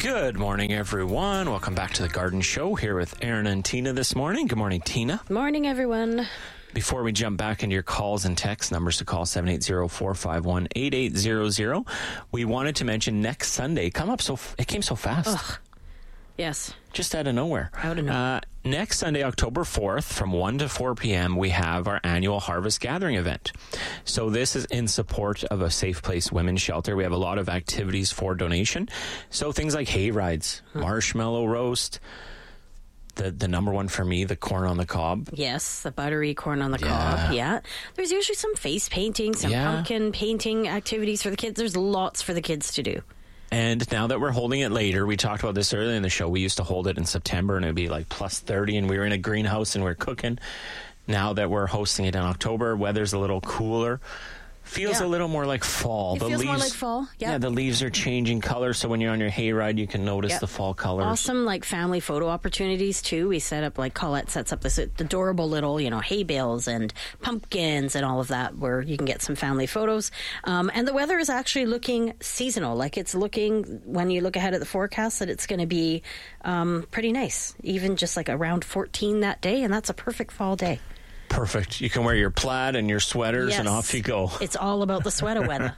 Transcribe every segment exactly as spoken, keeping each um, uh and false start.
Good morning, everyone. Welcome back to the Garden Show here with Aaron and Tina this morning. Good morning, Tina. Morning, everyone. Before we jump back into your calls and text numbers to call seven eight zero, four five one, eight eight zero zero, we wanted to mention next Sunday. Come up so it came so fast. Ugh. Yes. Just out of nowhere. Out of nowhere. Uh, next Sunday, October fourth, from one to four p.m., we have our annual Harvest Gathering event. So this is in support of a Safe Place Women's Shelter. We have a lot of activities for donation. So things like hay rides, hmm. marshmallow roast, the the number one for me, the corn on the cob. Yes, the buttery corn on the yeah. cob. Yeah. There's usually some face painting, some yeah. pumpkin painting activities for the kids. There's lots for the kids to do. And now that we're holding it later, we talked about this earlier in the show. We used to hold it in September and it would be like plus thirty and we were in a greenhouse and we we're cooking. Now that we're hosting it in October, weather's a little cooler. Feels yeah. a little more like fall. It the feels leaves, more like fall. Yep. Yeah, the leaves are changing color, so when you're on your hayride, you can notice yep. the fall colors. Awesome, like family photo opportunities too. We set up, like Colette sets up this adorable little, you know, hay bales and pumpkins and all of that, where you can get some family photos. Um, and the weather is actually looking seasonal. Like it's looking, when you look ahead at the forecast, that it's going to be um, pretty nice. Even just like around fourteen that day, and that's a perfect fall day. Perfect. You can wear your plaid and your sweaters yes. and off you go. It's all about the sweater weather.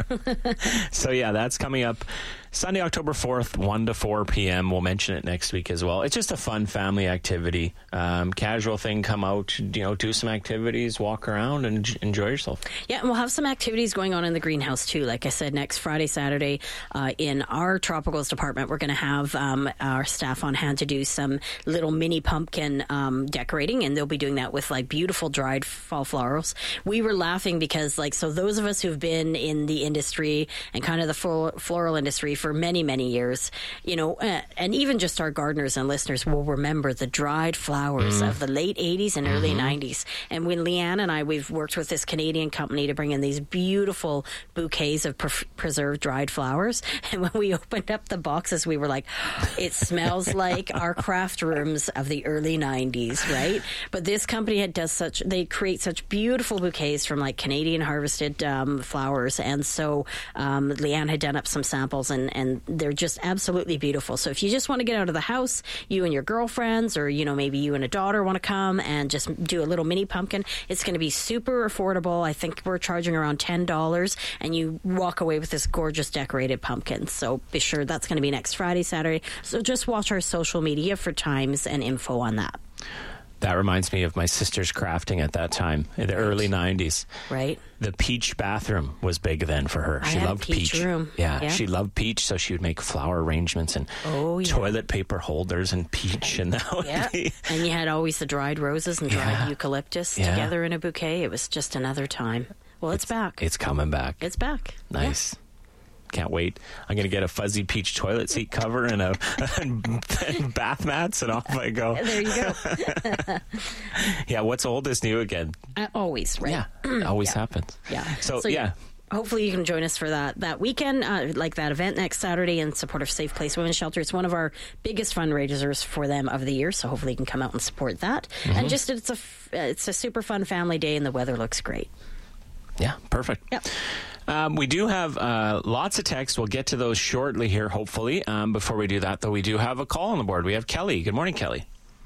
So, yeah, that's coming up Sunday, October fourth, one to four p.m. We'll mention it next week as well. It's just a fun family activity. Um, casual thing, come out, you know, do some activities, walk around and j- enjoy yourself. Yeah, and we'll have some activities going on in the greenhouse too. Like I said, next Friday, Saturday, uh, in our tropicals department, we're going to have um, our staff on hand to do some little mini pumpkin um, decorating, and they'll be doing that with like beautiful dried fall florals. We were laughing because, like, so those of us who've been in the industry and kind of the full floral industry for many, many years, you know, uh, and even just our gardeners and listeners will remember the dried flowers mm. of the late eighties and mm-hmm. early nineties. And when Leanne and I, we've worked with this Canadian company to bring in these beautiful bouquets of pre- preserved dried flowers. And when we opened up the boxes, we were like, it smells like our craft rooms of the early nineties, right? But this company had does such, they create such beautiful bouquets from like Canadian harvested um, flowers. And so um, Leanne had done up some samples, and, and they're just absolutely beautiful. So if you just want to get out of the house, you and your girlfriends, or, you know, maybe you and a daughter want to come and just do a little mini pumpkin, it's going to be super affordable. I think we're charging around ten dollars, and you walk away with this gorgeous decorated pumpkin. So be sure that's going to be next Friday, Saturday. So just watch our social media for times and info on that. That reminds me of my sister's crafting at that time, in the right. early nineties. Right. The peach bathroom was big then for her. I She had loved peach. peach. Room. Yeah, yeah, she loved peach, so she would make flower arrangements and oh, yeah. toilet paper holders and peach. And that would yeah. be... And you had always the dried roses and dried yeah. eucalyptus yeah. together in a bouquet. It was just another time. Well, it's, it's back. It's coming back. It's back. Nice. Yeah. Can't wait. I'm going to get a fuzzy peach toilet seat cover and a and, and bath mats, and off I go. There you go. Yeah, what's old is new again. Uh, always, right? Yeah, it always yeah. happens. Yeah. So, so yeah. Hopefully you can join us for that that weekend, uh, like that event next Saturday in support of Safe Place Women's Shelter. It's one of our biggest fundraisers for them of the year, so hopefully you can come out and support that. Mm-hmm. And just it's a it's a super fun family day, and the weather looks great. Yeah, perfect. Yep. Um, we do have uh, lots of texts. We'll get to those shortly here, hopefully. Um, before we do that, though, we do have a call on the board. We have Kelly. Good morning, Kelly.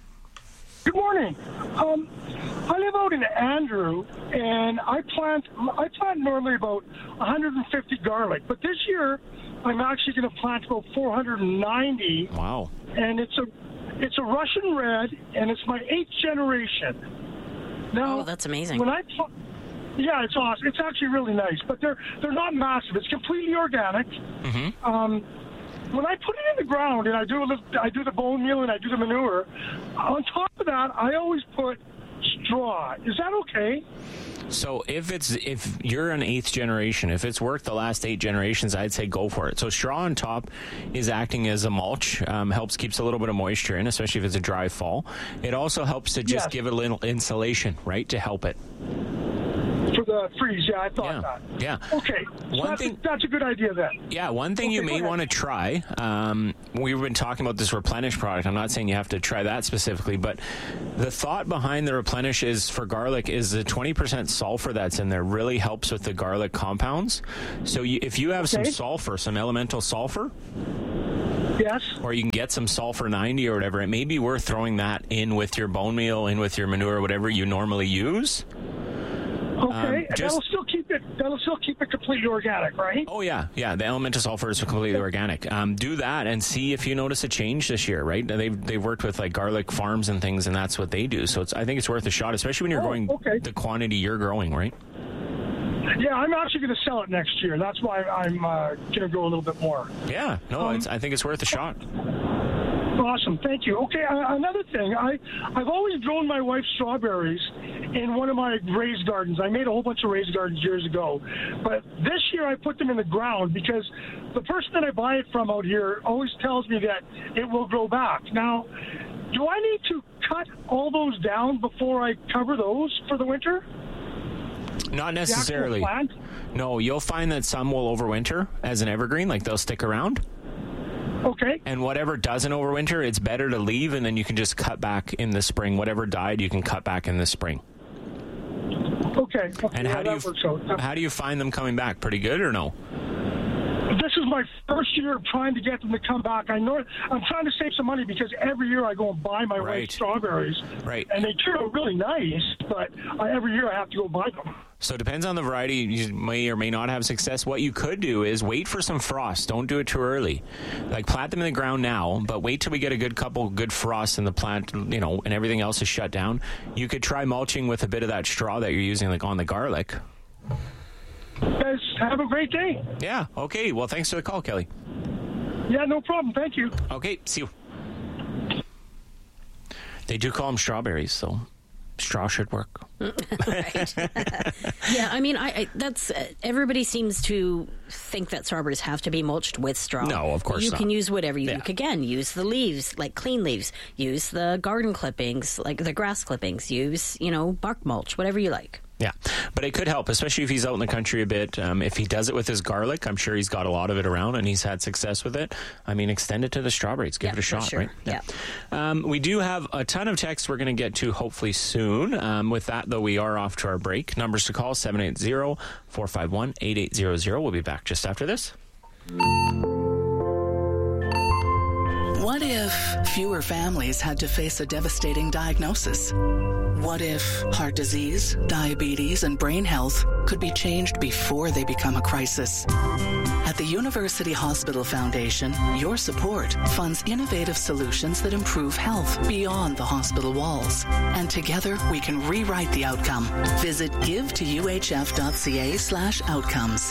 Good morning. Um, I live out in Andrew, and I plant I plant normally about one hundred fifty garlic, but this year I'm actually going to plant about four hundred ninety. Wow! And it's a it's a Russian red, and it's my eighth generation. Now, oh, that's amazing. When I pl- yeah, it's awesome. It's actually really nice, but they're they're not massive. It's completely organic. Mm-hmm. Um, when I put it in the ground and I do a little, I do the bone meal and I do the manure, on top of that, I always put straw. Is that okay? So if it's if you're an eighth generation, if it's worked the last eight generations, I'd say go for it. So straw on top is acting as a mulch, um, helps keeps a little bit of moisture in, especially if it's a dry fall. It also helps to just yes. give it a little insulation, right, to help it. For the freeze, yeah, I thought yeah. that. Yeah. Okay, so one that's, thing, a, that's a good idea then. Yeah, one thing okay, you may want to try, um, we've been talking about this Replenish product. I'm not saying you have to try that specifically, but the thought behind the Replenish is for garlic is the twenty percent sulfur that's in there really helps with the garlic compounds. So you, if you have okay. some sulfur, some elemental sulfur, Yes. Or you can get some sulfur ninety or whatever. It may be worth throwing that in with your bone meal, in with your manure, whatever you normally use. Okay, Um, and just- that'll still keep it. That'll still keep it completely organic, right? Oh, yeah. Yeah, the elemental sulfur is completely organic. Um, do that and see if you notice a change this year, right? They've, they've worked with, like, garlic farms and things, and that's what they do. So it's, I think it's worth a shot, especially when you're Oh, growing okay. the quantity you're growing, right? Yeah, I'm actually going to sell it next year. That's why I'm uh, going to go a little bit more. Yeah. No, Um, it's, I think it's worth a shot. Awesome, thank you. Okay, uh, another thing, I I've always grown my wife's strawberries in one of my raised gardens. I made a whole bunch of raised gardens years ago, but this year I put them in the ground because the person that I buy it from out here always tells me that it will grow back. Now, do I need to cut all those down before I cover those for the winter? Not The actual necessarily. plant? No, you'll find that some will overwinter as an evergreen, like they'll stick around. Okay. And whatever doesn't overwinter, it's better to leave, and then you can just cut back in the spring. Whatever died, you can cut back in the spring. Okay. okay. And yeah, how do that you works out. how do you find them coming back? Pretty good or no? This is my first year of trying to get them to come back. I know I'm trying to save some money because every year I go and buy my Right. white strawberries, Right. and they turn out really nice. But I, every year I have to go buy them. So it depends on the variety. You may or may not have success. What you could do is wait for some frost. Don't do it too early. Like plant them in the ground now, but wait till we get a good couple good frosts and the plant, you know, and everything else is shut down. You could try mulching with a bit of that straw that you're using, like on the garlic. You guys have a great day. Yeah. Okay. Well, thanks for the call, Kelly. Yeah, no problem. Thank you. Okay. See you. They do call them strawberries, so straw should work. Right. Yeah, I mean, I, I that's uh, everybody seems to think that strawberries have to be mulched with straw. No, of course you not. can use whatever you Yeah. you can, again use the leaves, like clean leaves. Use the garden clippings, like the grass clippings. Use you know bark mulch, whatever you like. Yeah, but it could help, especially if he's out in the country a bit. Um, if he does it with his garlic, I'm sure he's got a lot of it around and he's had success with it. I mean, extend it to the strawberries. Give Yeah, it a for shot, sure. right? Yeah. Um, we do have a ton of texts we're going to get to hopefully soon. Um, with that, though, we are off to our break. Numbers to call, seven eight zero, four five one, eight eight zero zero. We'll be back just after this. What if fewer families had to face a devastating diagnosis? What if heart disease, diabetes, and brain health could be changed before they become a crisis? At the University Hospital Foundation, your support funds innovative solutions that improve health beyond the hospital walls. And together, we can rewrite the outcome. Visit give to u h f dot c a slash outcomes.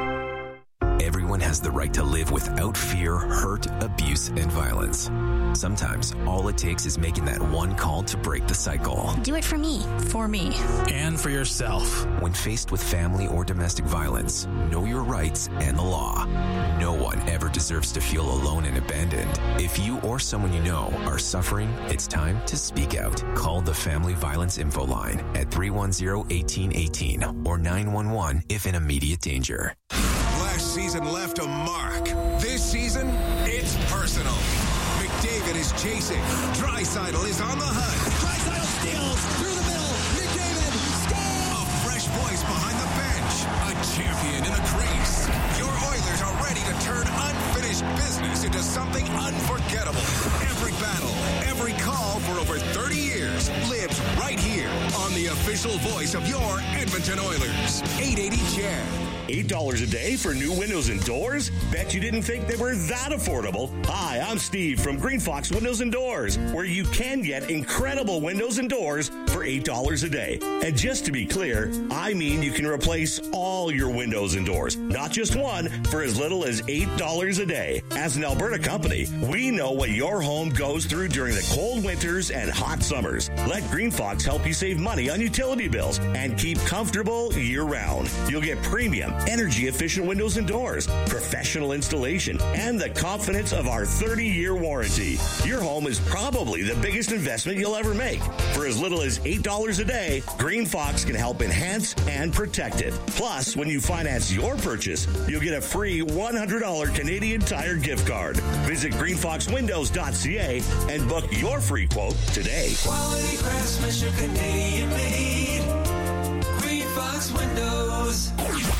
Everyone has the right to live without fear, hurt, abuse, and violence. Sometimes all it takes is making that one call to break the cycle. Do it for me. For me. And for yourself. When faced with family or domestic violence, know your rights and the law. No one ever deserves to feel alone and abandoned. If you or someone you know are suffering, it's time to speak out. Call the Family Violence Info Line at three one zero, one eight one eight or nine one one if in immediate danger. Last season left a mark. This season, it's personal. McDavid is chasing. Draisaitl is on the hunt. Draisaitl steals through the middle. McDavid scores! A fresh voice behind the bench. A champion in the crease. Your Oilers are ready to turn unfinished business into something unforgettable. Every battle, every call for over thirty years lives right here on the official voice of your Edmonton Oilers. eight eighty C H E D. eight dollars a day for new windows and doors? Bet you didn't think they were that affordable. Hi, I'm Steve from Green Fox Windows and Doors, where you can get incredible windows and doors for eight dollars a day. And just to be clear, I mean you can replace all your windows and doors, not just one, for as little as eight dollars a day. As an Alberta company, we know what your home goes through during the cold winters and hot summers. Let Green Fox help you save money on utility bills and keep comfortable year-round. You'll get premium, energy-efficient windows and doors, professional installation, and the confidence of our thirty-year warranty. Your home is probably the biggest investment you'll ever make. For as little as eight dollars a day, Green Fox can help enhance and protect it. Plus, when you finance your purchase, you'll get a free one hundred dollars Canadian Tire gift card. Visit green fox windows dot c a and book your free quote today. Quality craftsmanship, Canadian made. Green Fox Windows.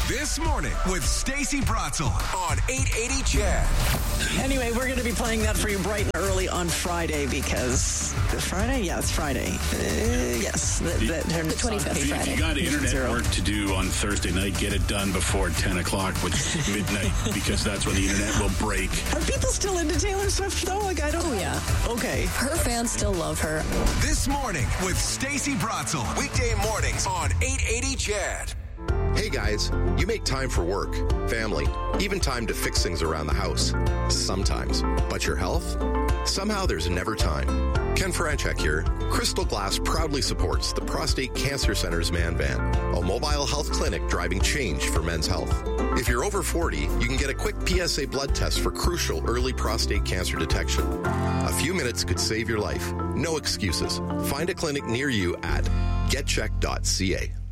This Morning with Stacey Bratzel on eight eighty C H E D. Anyway, we're going to be playing that for you bright and early on Friday because the Friday, yeah, it's Friday. Uh, yes, the, the, the twenty-fifth Friday. If you got internet Zero. work to do on Thursday night, get it done before ten o'clock with midnight because that's when the internet will break. Are people still into Taylor Swift though? Like I don't. Oh yeah. Okay. Her fans still love her. This Morning with Stacey Bratzel. Weekday mornings on eight eighty C H E D. Hey guys, you make time for work, family, even time to fix things around the house. Sometimes. But your health? Somehow there's never time. Ken Franchek here. Crystal Glass proudly supports the Prostate Cancer Center's Man Van, a mobile health clinic driving change for men's health. If you're over forty, you can get a quick P S A blood test for crucial early prostate cancer detection. A few minutes could save your life. No excuses. Find a clinic near you at get check dot c a.